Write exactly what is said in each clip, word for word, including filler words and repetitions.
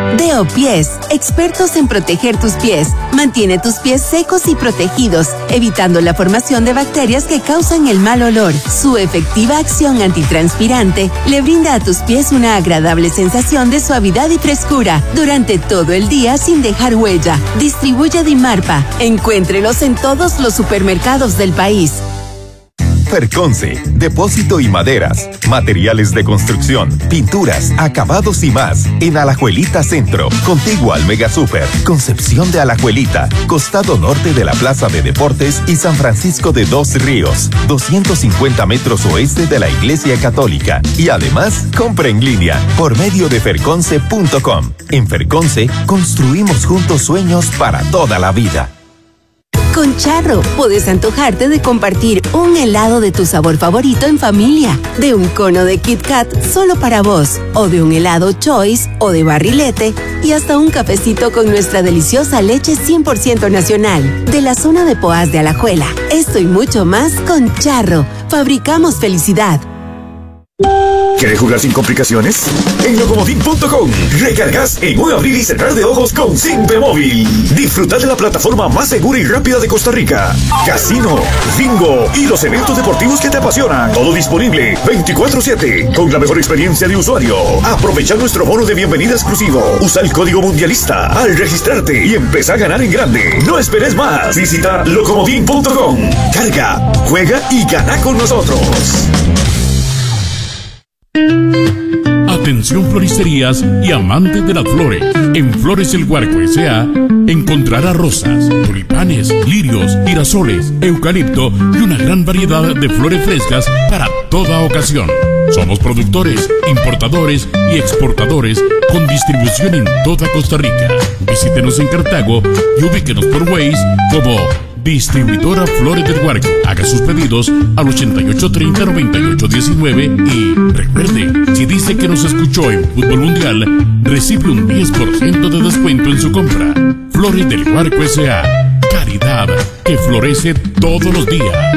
Deo Pies, expertos en proteger tus pies. Mantiene tus pies secos y protegidos, evitando la formación de bacterias que causan el mal olor. Su efectiva acción antitranspirante le brinda a tus pies una agradable sensación de suavidad y frescura durante todo el día sin dejar huella. Distribuye Dimarpa. Encuéntrelos en todos los supermercados del país. Ferconce, depósito y maderas, materiales de construcción, pinturas, acabados y más. En Alajuelita Centro, contiguo al Mega Super, Concepción de Alajuelita, costado norte de la Plaza de Deportes y San Francisco de Dos Ríos, doscientos cincuenta metros oeste de la Iglesia Católica. Y además, compra en línea por medio de ferconce punto com. En Ferconce, construimos juntos sueños para toda la vida. Con Charro, puedes antojarte de compartir un helado de tu sabor favorito en familia, de un cono de Kit Kat solo para vos, o de un helado Choice o de barrilete, y hasta un cafecito con nuestra deliciosa leche cien por ciento nacional, de la zona de Poás de Alajuela. Esto y mucho más con Charro. Fabricamos felicidad. ¿Quieres jugar sin complicaciones? En locomodin punto com recargas en un abrir y cerrar de ojos con Simpe Móvil. Disfruta de la plataforma más segura y rápida de Costa Rica. Casino, bingo y los eventos deportivos que te apasionan. Todo disponible veinticuatro siete con la mejor experiencia de usuario. Aprovecha nuestro bono de bienvenida exclusivo. Usa el código mundialista al registrarte y empezá a ganar en grande. No esperes más. Visita locomodin punto com. Carga, juega y gana con nosotros. Atención floristerías y amantes de las flores. En Flores El Guarco S A encontrará rosas, tulipanes, lirios, girasoles, eucalipto y una gran variedad de flores frescas para toda ocasión. Somos productores, importadores y exportadores con distribución en toda Costa Rica. Visítenos en Cartago y ubíquenos por Waze como Distribuidora Flores del Guarco. Haga sus pedidos al ochenta y ocho treinta noventa y ocho diecinueve y recuerde, si dice que nos escuchó en Fútbol Mundial, recibe un diez por ciento de descuento en su compra. Flores del Guarco S A. Caridad que florece todos los días.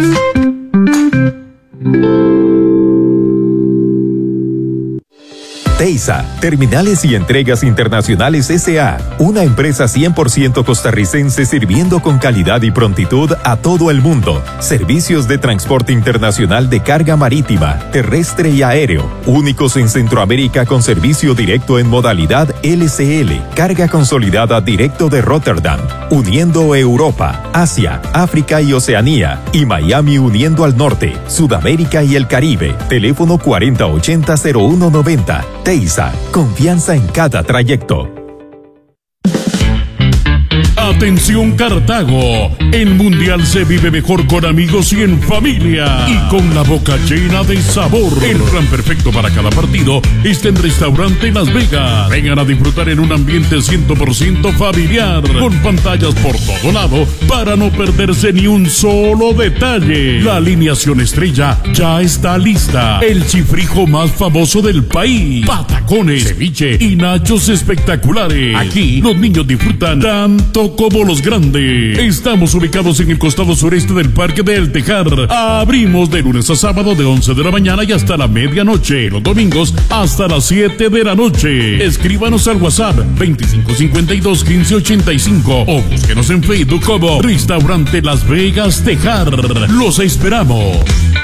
Teisa, Terminales y Entregas Internacionales S A, una empresa cien por ciento costarricense sirviendo con calidad y prontitud a todo el mundo. Servicios de transporte internacional de carga marítima, terrestre y aéreo, únicos en Centroamérica con servicio directo en modalidad L C L, carga consolidada directo de Rotterdam, uniendo Europa, Asia, África y Oceanía, y Miami uniendo al norte, Sudamérica y el Caribe. Teléfono cuarenta ochenta cero uno noventa. Teisa, confianza en cada trayecto. Atención Cartago, el Mundial se vive mejor con amigos y en familia y con la boca llena de sabor. El plan perfecto para cada partido está en Restaurante Las Vegas. Vengan a disfrutar en un ambiente cien por ciento familiar, con pantallas por todo lado para no perderse ni un solo detalle. La alineación estrella ya está lista. El chifrijo más famoso del país, patacones, ceviche y nachos espectaculares. Aquí los niños disfrutan tanto como los grandes. Estamos ubicados en el costado sureste del Parque del Tejar. Abrimos de lunes a sábado de once de la mañana y hasta la medianoche. Los domingos hasta las siete de la noche. Escríbanos al WhatsApp veinticinco cincuenta y dos quince ochenta y cinco o búsquenos en Facebook como Restaurante Las Vegas Tejar. Los esperamos.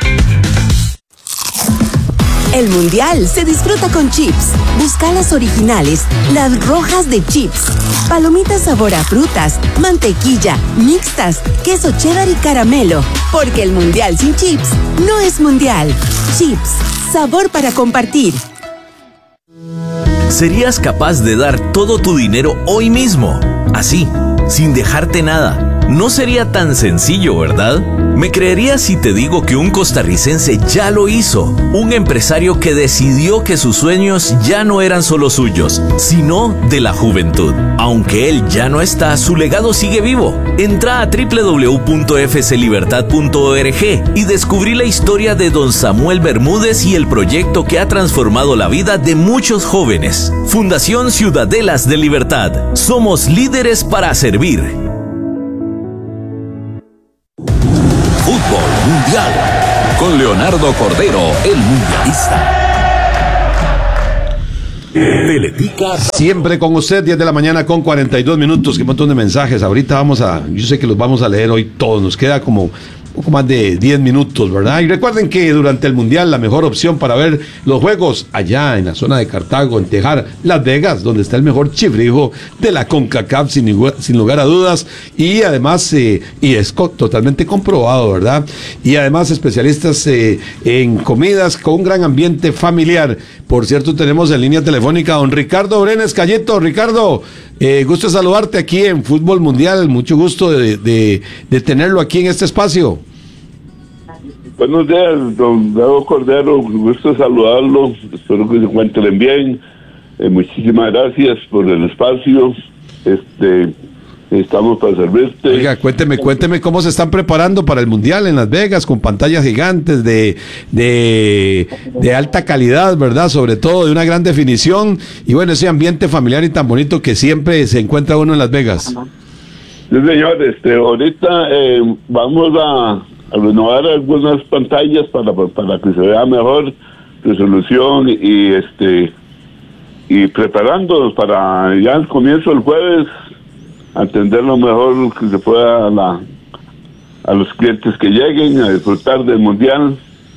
El Mundial se disfruta con chips. Busca las originales, las rojas de chips. Palomitas sabor a frutas, mantequilla, mixtas, queso cheddar y caramelo. Porque el Mundial sin chips no es Mundial. Chips, sabor para compartir. ¿Serías capaz de dar todo tu dinero hoy mismo? Así, sin dejarte nada. No sería tan sencillo, ¿verdad? ¿Me creerías si te digo que un costarricense ya lo hizo? Un empresario que decidió que sus sueños ya no eran solo suyos, sino de la juventud. Aunque él ya no está, su legado sigue vivo. Entra a doble u doble u doble u punto f c libertad punto org y descubrí la historia de don Samuel Bermúdez y el proyecto que ha transformado la vida de muchos jóvenes. Fundación Ciudadelas de Libertad. Somos líderes para servir. Fútbol Mundial con Leonardo Cordero, el mundialista. Teletica. Siempre con usted, diez de la mañana con cuarenta y dos minutos. Qué montón de mensajes. Ahorita vamos a, yo sé que los vamos a leer hoy todos. Nos queda como un poco más de diez minutos, ¿verdad? Y recuerden que durante el Mundial la mejor opción para ver los juegos allá en la zona de Cartago, en Tejar, Las Vegas, donde está el mejor chifrijo de la CONCACAF, sin, sin lugar a dudas. Y además, eh, y es co- totalmente comprobado, ¿verdad? Y además especialistas eh, en comidas con un gran ambiente familiar. Por cierto, tenemos en línea telefónica a don Ricardo Brenes Cayetto. Ricardo, eh, gusto de saludarte aquí en Fútbol Mundial. Mucho gusto de, de, de tenerlo aquí en este espacio. Buenos días, don Diego Cordero. Gusto de saludarlo. Espero que se encuentren bien. Eh, muchísimas gracias por el espacio. Este, estamos para servirte. Oiga, cuénteme, cuénteme cómo se están preparando para el Mundial en Las Vegas con pantallas gigantes de, de, de alta calidad, ¿verdad? Sobre todo de una gran definición y bueno, ese ambiente familiar y tan bonito que siempre se encuentra uno en Las Vegas. Sí, señor. Este, ahorita eh, vamos a, a renovar algunas pantallas para, para que se vea mejor resolución y este y preparándonos para ya al comienzo del jueves atender lo mejor que se pueda a, la, a los clientes que lleguen a disfrutar del Mundial.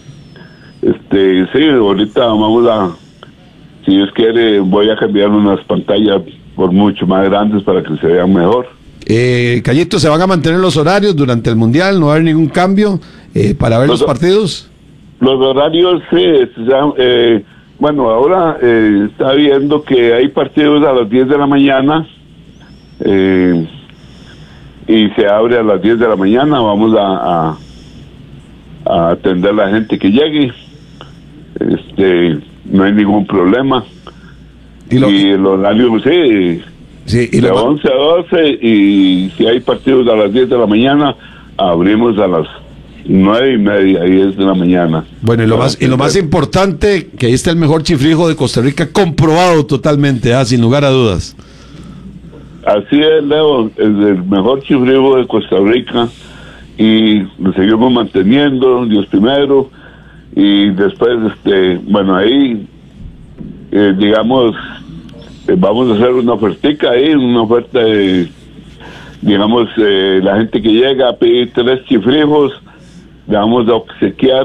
Este, sí, ahorita vamos a, si Dios quiere, voy a cambiar unas pantallas por mucho más grandes para que se vean mejor. Eh, Cayetto, ¿se van a mantener los horarios durante el Mundial? ¿No va a haber ningún cambio eh, para ver los, los partidos? Los horarios, sí, eh, bueno, ahora eh, está viendo que hay partidos a las diez de la mañana. Eh, y se abre a las diez de la mañana. Vamos a, a, a atender a la gente que llegue. Este, no hay ningún problema. Y, lo, y el horario, sí, sí y de lo, once a doce. Y si hay partidos a las diez de la mañana, abrimos a las nueve y media, diez de la mañana. Bueno, y lo más y lo más importante, que ahí está el mejor chifrijo de Costa Rica, comprobado totalmente, ¿eh? Sin lugar a dudas. Así es, Leo, es el mejor chifrijo de Costa Rica y lo seguimos manteniendo, Dios primero, y después, este, bueno, ahí, eh, digamos, eh, vamos a hacer una ofertica ahí, una oferta de, digamos, eh, la gente que llega a pedir tres chifrijos, le vamos a obsequiar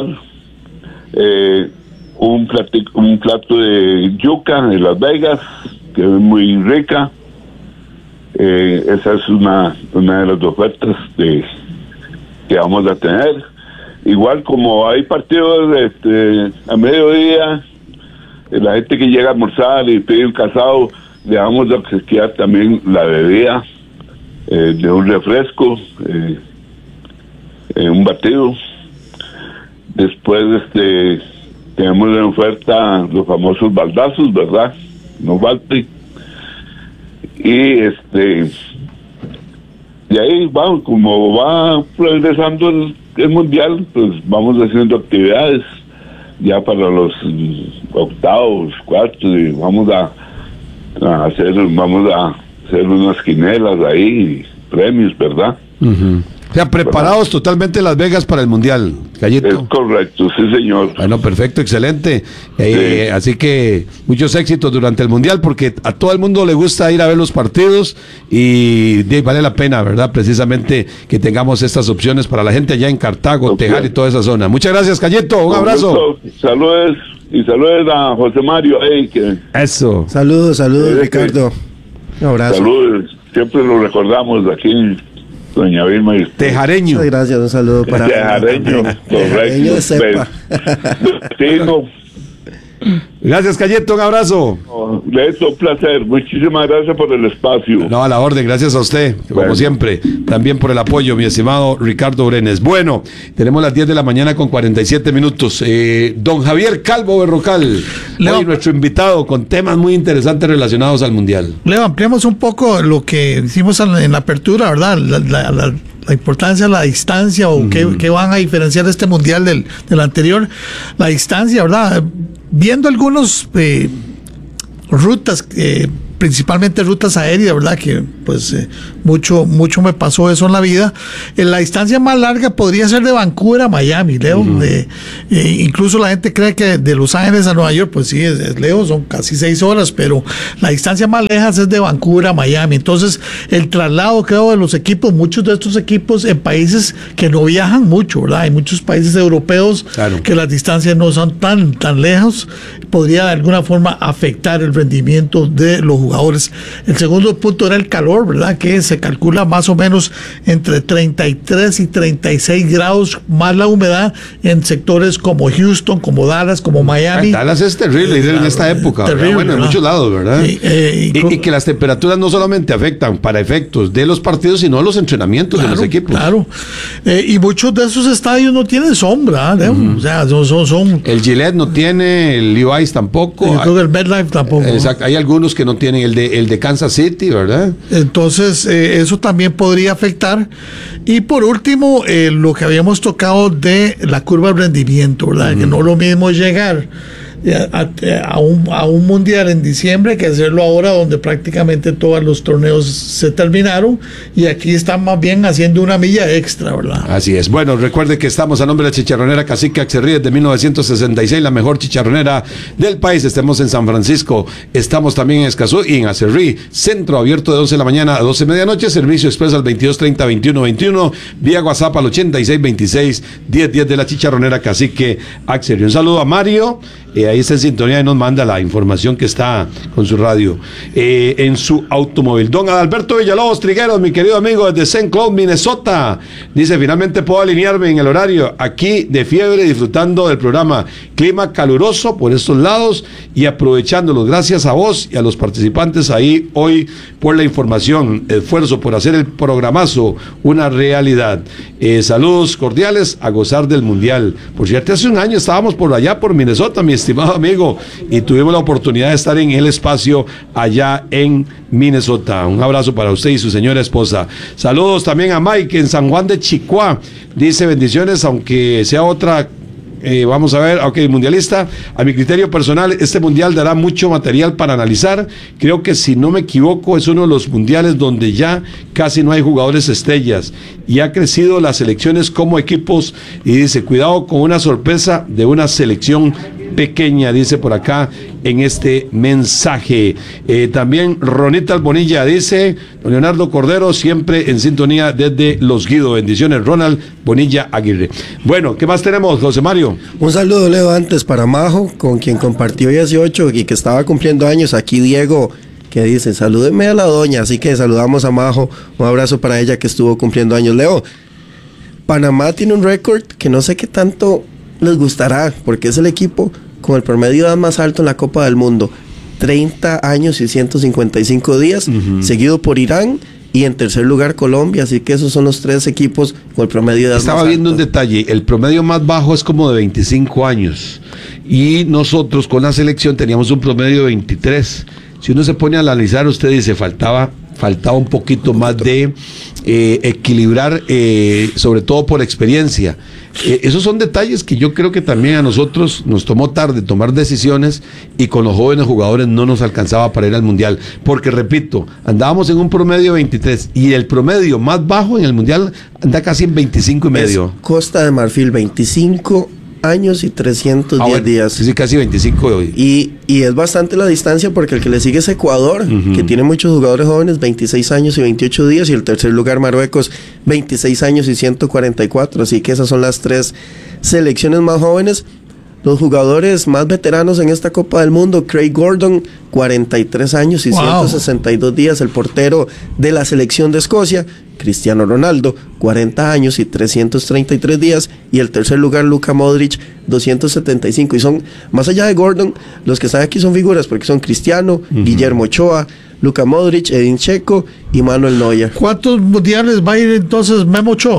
eh, un, plati, un plato de yuca de Las Vegas, que es muy rica. Eh, esa es una, una de las ofertas de, que vamos a tener. Igual como hay partidos este, a mediodía, eh, la gente que llega a almorzar y pide un casado, le vamos a obsequiar también la bebida eh, de un refresco, eh, eh, un batido. Después este tenemos en oferta los famosos baldazos, ¿verdad? No falte. Y este de ahí vamos, como va progresando el, el mundial, pues vamos haciendo actividades ya para los octavos, cuartos, y vamos a, a hacer, vamos a hacer unas quinelas ahí, premios, ¿verdad? Uh-huh. O sea, preparados ¿verdad? Totalmente Las Vegas para el Mundial, Cayetto. Es correcto, sí, señor. Bueno, perfecto, excelente. Eh, sí. Así que muchos éxitos durante el Mundial, porque a todo el mundo le gusta ir a ver los partidos y de, vale la pena, ¿verdad? Precisamente que tengamos estas opciones para la gente allá en Cartago, okay. Tejar y toda esa zona. Muchas gracias, Cayetto. Un Con abrazo. Gusto. Saludos y saludos a José Mario. Hey, que... Eso. Saludos, saludos, Ricardo. Un abrazo. Saludos. Siempre lo recordamos aquí. Doña Vilma y Tejareño. Muchas gracias, un saludo para Tejareño, Tejareño de cepa. Sí, no. Gracias, Cayetto, un abrazo. No, es un placer, muchísimas gracias por el espacio. No, a la orden, gracias a usted, como bueno. siempre, también por el apoyo, mi estimado Ricardo Brenes. Bueno, tenemos las diez de la mañana con cuarenta y siete minutos. Eh, don Javier Calvo Berrocal, Leo, hoy nuestro invitado con temas muy interesantes relacionados al Mundial. Leo, ampliamos un poco lo que hicimos en la apertura, ¿verdad? La, la, la, la importancia, la distancia, o mm. qué, qué van a diferenciar este Mundial del, del anterior. La distancia, ¿verdad? Viendo algunos eh, rutas eh, principalmente rutas aéreas, ¿verdad? Que pues eh, mucho, mucho me pasó eso en la vida. En la distancia más larga podría ser de Vancouver a Miami, Leo. Uh-huh. eh, eh, incluso la gente cree que de Los Ángeles a Nueva York, pues sí, es, es lejos, son casi seis horas, pero la distancia más lejos es de Vancouver a Miami. Entonces, el traslado, creo, de los equipos, muchos de estos equipos en países que no viajan mucho, ¿verdad? Hay muchos países europeos claro. que las distancias no son tan, tan lejos, podría de alguna forma afectar el rendimiento de los jugadores. El segundo punto era el calor, ¿verdad? Que se calcula más o menos entre treinta y tres y treinta y seis grados, más la humedad en sectores como Houston, como Dallas, como Miami. Dallas es terrible eh, en esta época, terrible, bueno, en muchos lados, ¿verdad? Y, eh, y, y que las temperaturas no solamente afectan para efectos de los partidos, sino los entrenamientos claro, de los equipos. Claro, eh, y muchos de esos estadios no tienen sombra, ¿eh? uh-huh. O sea, son, son, son... El Gillette no tiene, el Levi's tampoco. Yo creo que el MetLife tampoco. Exacto, hay algunos que no tienen, el de, el de Kansas City, ¿verdad? Entonces, eh, eso también podría afectar. Y por último, eh, lo que habíamos tocado de la curva de rendimiento, ¿verdad? Uh-huh. Que no es lo mismo llegar A, a, a, un, a un mundial en diciembre que hacerlo ahora, donde prácticamente todos los torneos se terminaron y aquí están más bien haciendo una milla extra, ¿verdad? Así es. Bueno, recuerde que estamos a nombre de la chicharronera Cacique Axerrí de mil novecientos sesenta y seis, la mejor chicharronera del país. Estamos en San Francisco, estamos también en Escazú y en Acerrí. Centro abierto de once de la mañana a doce de medianoche, servicio expreso al veintidós treinta veintiuno veintiuno, vía WhatsApp al ochenta y seis veintiséis diez diez de la chicharronera Cacique Axerrí. Un saludo a Mario. Eh, ahí está en sintonía y nos manda la información que está con su radio eh, en su automóvil. Don Adalberto Villalobos Trigueros, mi querido amigo desde Saint Cloud, Minnesota, dice: finalmente puedo alinearme en el horario aquí de fiebre, disfrutando del programa. Clima caluroso por estos lados y aprovechándolos. Gracias a vos y a los participantes ahí hoy por la información, esfuerzo por hacer el programazo una realidad. Eh, saludos cordiales, a gozar del mundial. Por cierto, hace un año estábamos por allá por Minnesota, mi estimado amigo, y tuvimos la oportunidad de estar en el espacio allá en Minnesota. Un abrazo para usted y su señora esposa. Saludos también a Mike en San Juan de Chicoá. Dice: bendiciones, aunque sea otra. Eh, vamos a ver, ok, mundialista. A mi criterio personal, este mundial dará mucho material para analizar. Creo que, si no me equivoco, es uno de los mundiales donde ya casi no hay jugadores estrellas y ha crecido las selecciones como equipos. Y dice: cuidado con una sorpresa de una selección pequeña, dice por acá en este mensaje. Eh, también Ronita Albonilla dice: don Leonardo Cordero, siempre en sintonía desde Los Guido. Bendiciones, Ronald Bonilla Aguirre. Bueno, ¿qué más tenemos, José Mario? Un saludo, Leo, antes para Majo, con quien compartió dieciocho y que estaba cumpliendo años. Aquí Diego, que dice: salúdeme a la doña. Así que saludamos a Majo, un abrazo para ella que estuvo cumpliendo años. Leo, Panamá tiene un récord que no sé qué tanto les gustará, porque es el equipo con el promedio de edad más alto en la Copa del Mundo, treinta años y ciento cincuenta y cinco días, uh-huh. seguido por Irán y en tercer lugar Colombia. Así que esos son los tres equipos con el promedio de edad Estaba más viendo alto. Un detalle: el promedio más bajo es como de veinticinco años y nosotros con la selección teníamos un promedio de veintitrés. Si uno se pone a analizar, usted dice, faltaba faltaba un poquito más de eh, equilibrar, eh, sobre todo por experiencia. Eh, esos son detalles que yo creo que también a nosotros nos tomó tarde tomar decisiones, y con los jóvenes jugadores no nos alcanzaba para ir al mundial, porque repito, andábamos en un promedio de veintitrés y el promedio más bajo en el mundial anda casi en veinticinco y medio. Es Costa de Marfil, veinticinco años y trescientos diez ah, bueno, días. Sí, casi veinticinco hoy. Y, y es bastante la distancia, porque el que le sigue es Ecuador, uh-huh. que tiene muchos jugadores jóvenes, veintiséis años y veintiocho días, y el tercer lugar Marruecos, veintiséis años y ciento cuarenta y cuatro. Así que esas son las tres selecciones más jóvenes. Los jugadores más veteranos en esta Copa del Mundo: Craig Gordon, cuarenta y tres años y wow. ciento sesenta y dos días, el portero de la selección de Escocia. Cristiano Ronaldo, cuarenta años y trescientos treinta y tres días, y el tercer lugar Luka Modric, doscientos setenta y cinco. Y son, más allá de Gordon, los que están aquí son figuras, porque son Cristiano, uh-huh. Guillermo Ochoa, Luka Modric, Edin Dzeko y Manuel Neuer. ¿Cuántos mundiales va a ir entonces Memo Ochoa?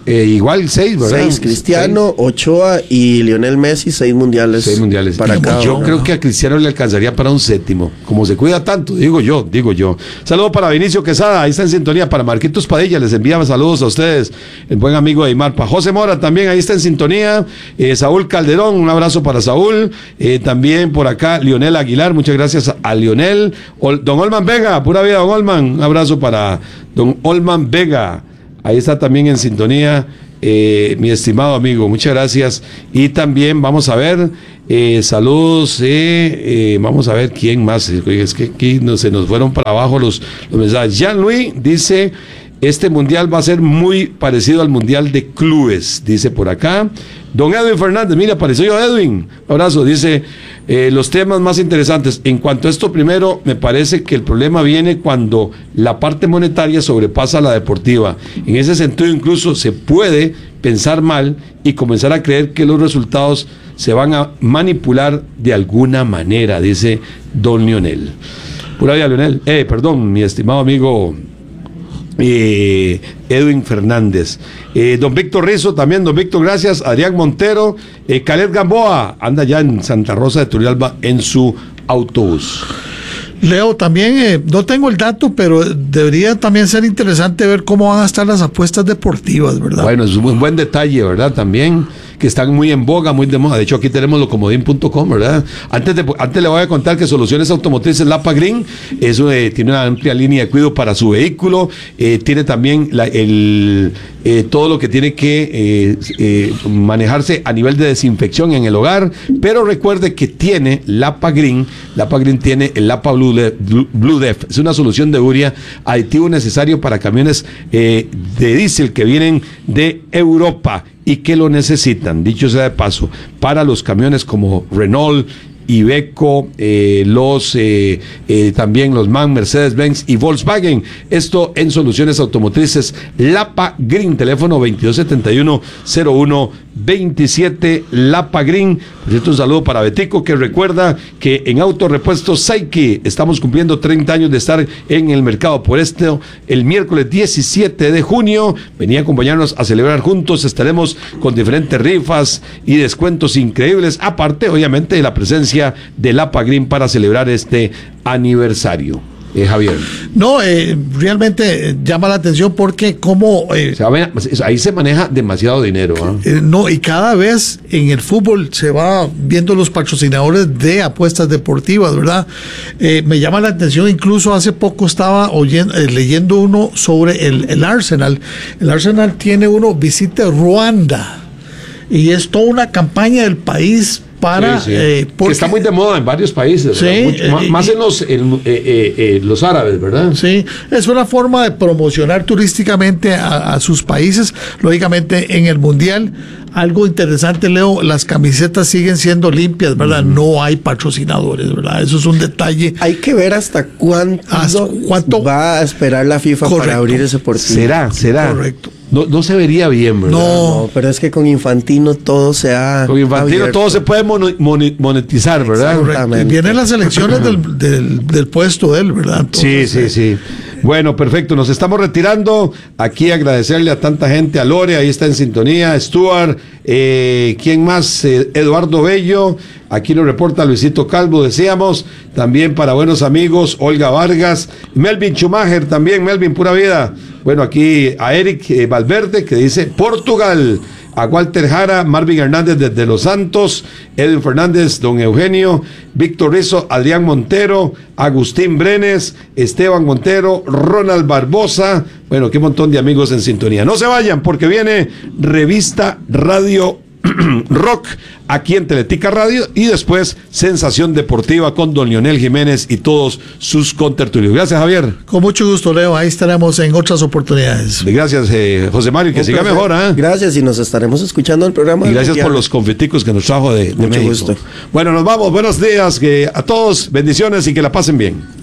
Eh, igual seis, ¿verdad? Seis, Cristiano, seis. Ochoa y Lionel Messi, seis mundiales. Seis mundiales. Para cada yo uno. creo que a Cristiano le alcanzaría para un séptimo. Como se cuida tanto, digo yo, digo yo. Saludo para Vinicio Quesada, ahí está en sintonía. Para Marquitos Padilla, les enviaba saludos a ustedes. El buen amigo de Aymar. Para José Mora también, ahí está en sintonía. Eh, Saúl Calderón, un abrazo para Saúl. Eh, también por acá, Lionel Aguilar, muchas gracias a Lionel. Ol, don Olman Vega, pura vida, don Olman. Un abrazo para don Olman Vega. Ahí está también en sintonía, eh, mi estimado amigo, muchas gracias. Y también vamos a ver, eh, saludos, eh, eh, vamos a ver quién más. Es que aquí no, se nos fueron para abajo los, los mensajes. Jean-Louis dice, este mundial va a ser muy parecido al mundial de clubes, dice por acá. Don Edwin Fernández, mira, apareció yo Edwin, abrazo, dice, eh, los temas más interesantes. En cuanto a esto primero, me parece que el problema viene cuando la parte monetaria sobrepasa la deportiva. En ese sentido, incluso se puede pensar mal y comenzar a creer que los resultados se van a manipular de alguna manera, dice don Lionel. Pura vida, Lionel. Eh, perdón, mi estimado amigo Eh, Edwin Fernández, eh, don Víctor Rizo también, don Víctor, gracias. Adrián Montero, eh, Caled Gamboa anda ya en Santa Rosa de Turrialba en su autobús. Leo, también eh, no tengo el dato, pero debería también ser interesante ver cómo van a estar las apuestas deportivas, ¿verdad? Bueno, es un buen detalle, ¿verdad? También que están muy en boga, muy de moda. De hecho, aquí tenemos locomodín punto com, ¿verdad? Antes, de, antes le voy a contar que Soluciones Automotrices Lapa Green eso, eh, tiene una amplia línea de cuidado para su vehículo, eh, tiene también la, el, eh, todo lo que tiene que eh, eh, manejarse a nivel de desinfección en el hogar, pero recuerde que tiene Lapa Green, Lapa Green tiene el Lapa Blue, Blue, Blue Def, es una solución de urea, aditivo necesario para camiones eh, de diésel que vienen de Europa y que lo necesitan, dicho sea de paso, para los camiones como Renault, Iveco, eh, los eh, eh, también los MAN, Mercedes-Benz y Volkswagen. Esto en Soluciones Automotrices Lapa Green, teléfono veintidós setenta y uno cero uno veintisiete Lapa Green. Por cierto, un saludo para Betico, que recuerda que en Autorepuestos Saiki estamos cumpliendo treinta años de estar en el mercado. Por esto, el miércoles diecisiete de junio, venía a acompañarnos a celebrar juntos. Estaremos con diferentes rifas y descuentos increíbles, aparte obviamente de la presencia de Lapa Green para celebrar este aniversario. Eh, Javier. No, eh, realmente eh, llama la atención porque como... Eh, ahí se maneja demasiado dinero. ¿eh? Eh, no, y cada vez en el fútbol se va viendo los patrocinadores de apuestas deportivas, ¿verdad? Eh, me llama la atención, incluso hace poco estaba oyendo, eh, leyendo uno sobre el, el Arsenal. El Arsenal tiene uno, visita Ruanda, y es toda una campaña del país para... Sí, sí. Eh, porque, que está muy de moda en varios países, sí, Mucho, eh, más en los, en, eh, eh, eh, los árabes, ¿verdad? Sí, es una forma de promocionar turísticamente a, a sus países. Lógicamente en el Mundial, algo interesante, Leo, las camisetas siguen siendo limpias, ¿verdad? Mm. No hay patrocinadores, ¿verdad? Eso es un detalle. Hay que ver hasta cuánto, hasta cuánto va a esperar la FIFA. Correcto. Para abrir ese portillo. Será, será. Correcto. No, no se vería bien, ¿verdad? No. no, pero es que con Infantino todo se ha Con Infantino abierto. Todo se puede monetizar, ¿verdad? Correcto. Vienen las elecciones del, del, del puesto de él, ¿verdad? Entonces, sí, sí, sí. Bueno, perfecto, nos estamos retirando. Aquí agradecerle a tanta gente, a Lore, ahí está en sintonía, Stuart, eh, ¿quién más? Eh, Eduardo Bello, aquí nos reporta Luisito Calvo, decíamos, también para buenos amigos, Olga Vargas, Melvin Schumacher también, Melvin, pura vida. Bueno, aquí a Eric eh, Valverde, que dice Portugal, a Walter Jara, Marvin Hernández desde Los Santos, Edwin Fernández, don Eugenio, Víctor Rizzo, Adrián Montero, Agustín Brenes, Esteban Montero, Ronald Barbosa, bueno, qué montón de amigos en sintonía. No se vayan porque viene Revista Radio Rock aquí en Teletica Radio y después Sensación Deportiva con don Lionel Jiménez y todos sus contertulios. Gracias, Javier. Con mucho gusto, Leo. Ahí estaremos en otras oportunidades. Gracias, eh, José Mario, que Un siga placer. mejor. ¿eh? Gracias, y nos estaremos escuchando en el programa. Y gracias por los confiticos que nos trajo de, de mucho México. Gusto. Bueno, nos vamos. Buenos días que a todos. Bendiciones y que la pasen bien.